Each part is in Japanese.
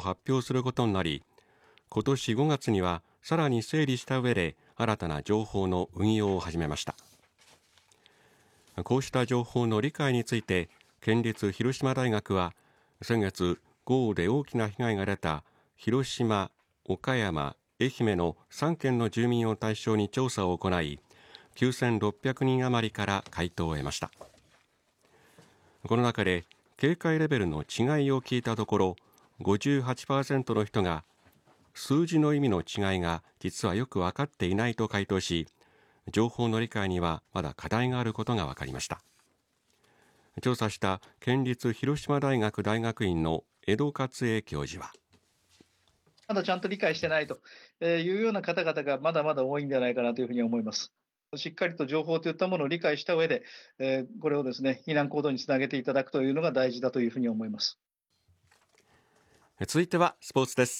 発表することになり、今年5月にはさらに整理した上で新たな情報の運用を始めました。こうした情報の理解について、県立広島大学は先月、豪雨で大きな被害が出た広島、岡山、愛媛の3県の住民を対象に調査を行い、9600人余りから回答を得ました。この中で警戒レベルの違いを聞いたところ、58% の人が数字の意味の違いが実はよく分かっていないと回答し、情報の理解にはまだ課題があることが分かりました。調査した県立広島大学大学院の江戸勝栄教授は、 まだちゃんと理解してないというような方々がまだまだ多いんじゃないかなというふうに思います。しっかりと情報といったものを理解した上で、これをですね、避難行動につなげていただくというのが大事だというふうに思います。 続いてはスポーツです。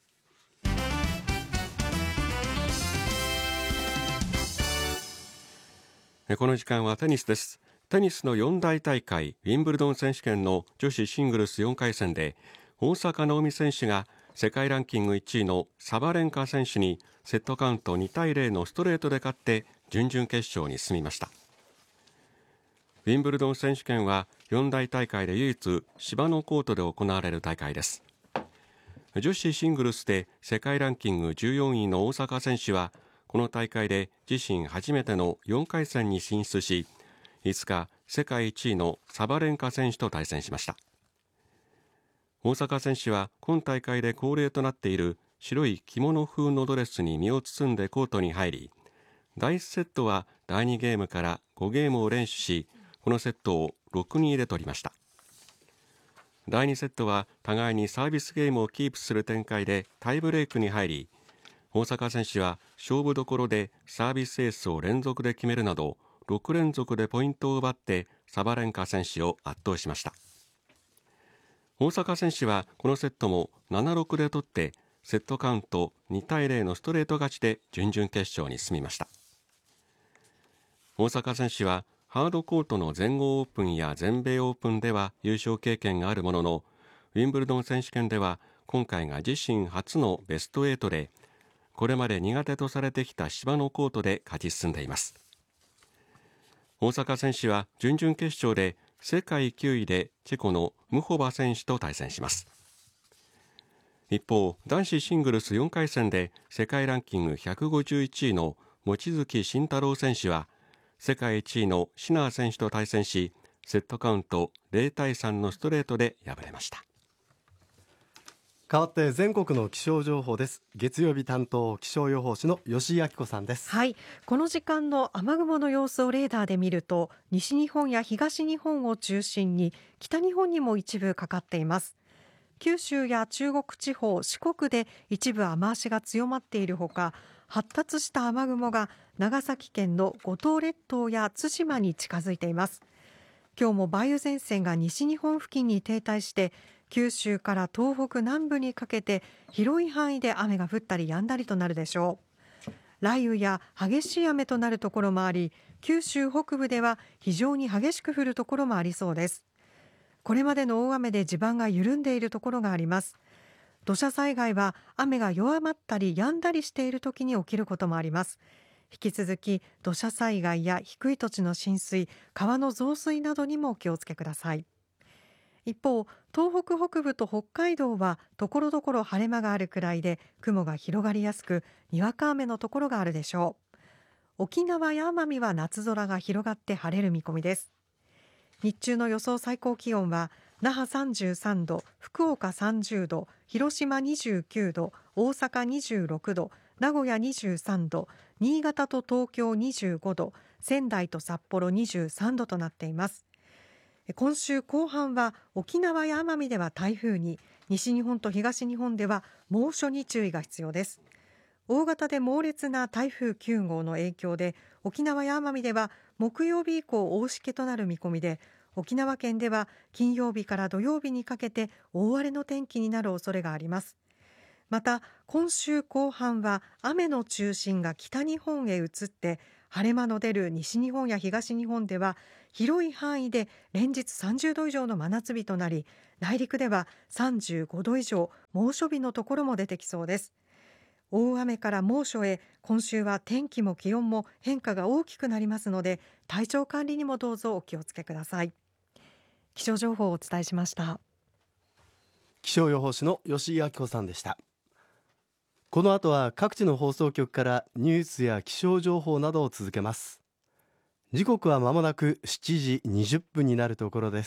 この時間はテニスです。テニスの四大大会ウィンブルドン選手権の女子シングルス4回戦で、大坂なおみ選手が世界ランキング1位のサバレンカ選手にセットカウント2対0のストレートで勝って準々決勝に進みました。ウィンブルドン選手権は四大大会で唯一芝のコートで行われる大会です。女子シングルスで世界ランキング14位の大坂選手はこの大会で自身初めての4回戦に進出し、5日世界1位のサバレンカ選手と対戦しました。大坂選手は今大会で恒例となっている白い着物風のドレスに身を包んでコートに入り、第1セットは第2ゲームから5ゲームを連取し、このセットを6-2で取りました。第2セットは互いにサービスゲームをキープする展開でタイブレークに入り、大坂選手は勝負どころでサービスエースを連続で決めるなど6連続でポイントを奪ってサバレンカ選手を圧倒しました。大坂選手はこのセットも 7-6 で取ってセットカウント2対0のストレート勝ちで準々決勝に進みました。大坂選手はハードコートの全豪オープンや全米オープンでは優勝経験があるものの、ウィンブルドン選手権では今回が自身初のベスト8で、これまで苦手とされてきた芝のコートで勝ち進んでいます。大坂選手は準々決勝で世界9位でチェコのムホバ選手と対戦します。一方、男子シングルス4回戦で世界ランキング151位の望月慎太郎選手は世界1位のシナー選手と対戦し、セットカウント0対3のストレートで敗れました。 変わって全国の気象情報です。月曜日担当気象予報士の吉井明子さんです。 はい、この時間の雨雲の様子をレーダーで見ると、西日本や東日本を中心に北日本にも一部かかっています。九州や中国地方、四国で一部雨足が強まっているほか、発達した雨雲が長崎県の五島列島や対馬に近づいています。今日も梅雨前線が西日本付近に停滞して、九州から東北南部にかけて広い範囲で雨が降ったり止んだりとなるでしょう。雷雨や激しい雨となるところもあり、九州北部では非常に激しく降るところもありそうです。これまでの大雨で地盤が緩んでいるところがあります。土砂災害は雨が弱まったり止んだりしている時に起きることもあります。引き続き土砂災害や低い土地の浸水、川の増水などにもお気をつけください。一方、東北北部と北海道はところどころ晴れ間があるくらいで雲が広がりやすく、にわか雨のところがあるでしょう。沖縄や奄美は夏空が広がって晴れる見込みです。日中の予想最高気温は那覇33度、福岡30度、広島29度、大阪26度、名古屋23度、新潟と東京25度、仙台と札幌23度となっています。今週後半は沖縄や奄美では台風に、西日本と東日本では猛暑に注意が必要です。大型で猛烈な台風9号の影響で、沖縄や奄美では木曜日以降大しけとなる見込みで、沖縄県では金曜日から土曜日にかけて大荒れの天気になる恐れがあります。また今週後半は雨の中心が北日本へ移って、晴れ間の出る西日本や東日本では広い範囲で連日30度以上の真夏日となり、 内陸では35度以上、猛暑日のところも出てきそうです。大雨から猛暑へ、今週は天気も気温も変化が大きくなりますので、体調管理にもどうぞお気をつけください。気象情報をお伝えしました。 気象予報士の吉井明子さんでした。この後は各地の放送局からニュースや気象情報などを続けます。時刻は間もなく7時20分になるところです。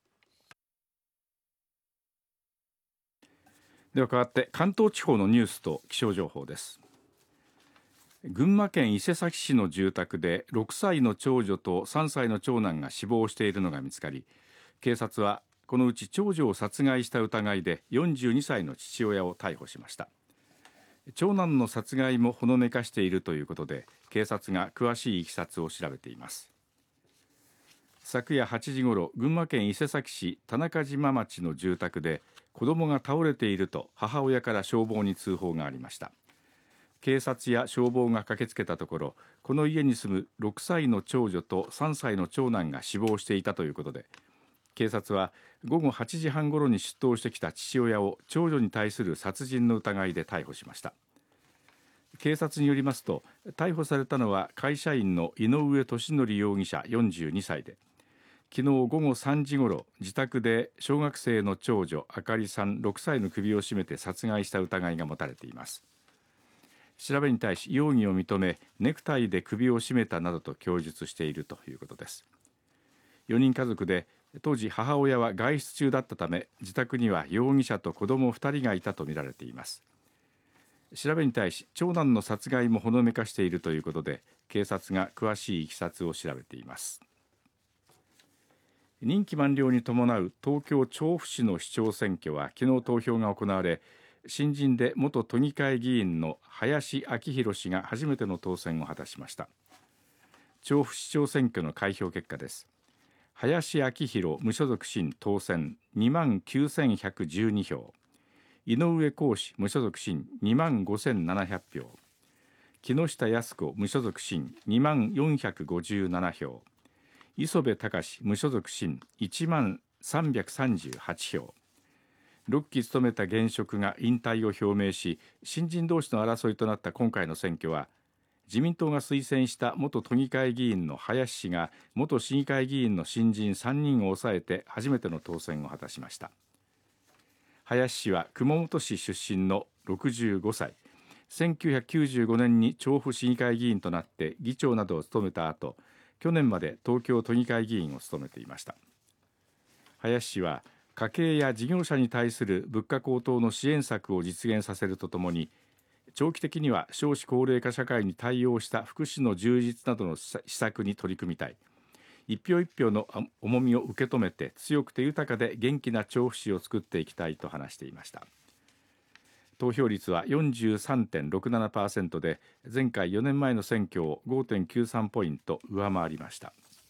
では変わって関東地方のニュースと気象情報です。群馬県伊勢崎市の住宅で6歳の長女と3歳の長男が死亡しているのが見つかり、警察はこのうち長女を殺害した疑いで42歳の父親を逮捕しました。長男の殺害もほのめかしているということで、警察が詳しいいきさつを調べています。昨夜8時ごろ、群馬県伊勢崎市田中島町の住宅で子供が倒れていると母親から消防に通報がありました。警察や消防が駆けつけたところ、この家に住む6歳の長女と3歳の長男が死亡していたということで、警察は午後8時半ごろに出頭してきた父親を長女に対する殺人の疑いで逮捕しました。警察によりますと、逮捕されたのは会社員の井上俊則容疑者42歳で、昨日午後3時ごろ、自宅で小学生の長女あかりさん6歳の首を絞めて殺害した疑いが持たれています。調べに対し容疑を認め、ネクタイで首を絞めたなどと供述しているということです。4人家族で、当時母親は外出中だったため、自宅には容疑者と子供2人がいたとみられています。調べに対し長男の殺害もほのめかしているということで、警察が詳しいいきさつを調べています。任期満了に伴う東京調布市の市長選挙は昨日投票が行われ、新人で元都議会議員の林明弘氏が初めての当選を果たしました。調布市長選挙の開票結果です。林明弘無所属新当選29,112票、井上公私無所属新25,700票、木下靖子無所属新24,57票、磯部隆無所属新13,338票、6期務めた現職が引退を表明し、新人同士の争いとなった今回の選挙は、自民党が推薦した元都議会議員の林氏が元市議会議員の新人3人を抑えて初めての当選を果たしました。林氏は熊本市出身の65歳、1995年に調布市議会議員となって議長などを務めた後、去年まで東京都議会議員を務めていました。林氏は家計や事業者に対する物価高騰の支援策を実現させるとともに、長期的には少子高齢化社会に対応した福祉の充実などの施策に取り組みたい。一票一票の重みを受け止めて強くて豊かで元気な調布市を作っていきたいと話していました。投票率は 43.67% で、前回4年前の選挙を 5.93 ポイント上回りました。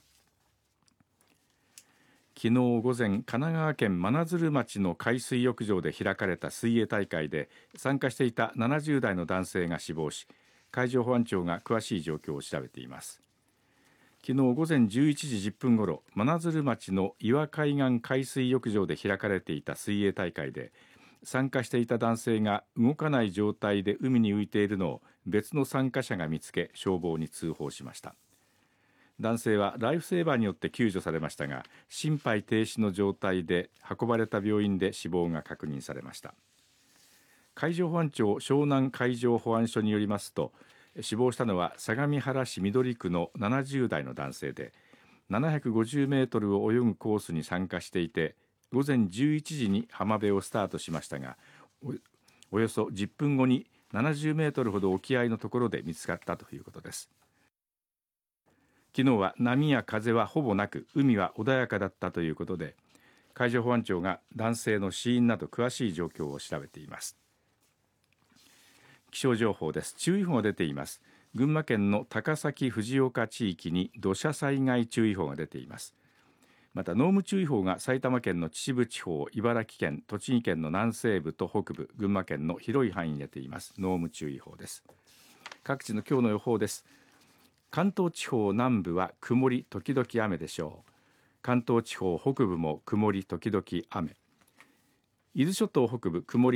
昨日午前、神奈川県真鶴町の海水浴場で開かれた水泳大会で参加していた70代の男性が死亡し、海上保安庁が詳しい状況を調べています。昨日午前11時10分ごろ、真鶴町の岩海岸海水浴場で開かれていた水泳大会で、参加していた男性が動かない状態で海に浮いているのを別の参加者が見つけ、消防に通報しました。男性はライフセーバーによって救助されましたが、心肺停止の状態で運ばれた病院で死亡が確認されました。海上保安庁湘南海上保安署によりますと、死亡したのは相模原市緑区の70代の男性で、750メートルを泳ぐコースに参加していて、午前11時に浜辺をスタートしましたが、およそ10分後に70メートルほど沖合のところで見つかったということです。昨日は波や風はほぼなく、海は穏やかだったということで、海上保安庁が男性の死因など詳しい状況を調べています。気象情報です。注意報が出ています。群馬県の高崎藤岡地域に土砂災害注意報が出ています。また濃霧注意報が埼玉県の秩父地方、茨城県、栃木県の南西部と北部、群馬県の広い範囲に出ています。濃霧注意報です。各地の今日の予報です。関東地方南部は曇り時々雨でしょう。関東地方北部も曇り時々雨。 伊豆諸島北部曇り